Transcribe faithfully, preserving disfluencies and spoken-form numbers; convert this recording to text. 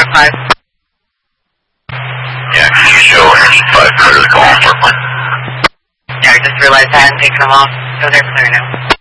five. Yeah, can you show Energy five clear the call for one? Yeah, I just realized I hadn't taken them off, so they're clear now.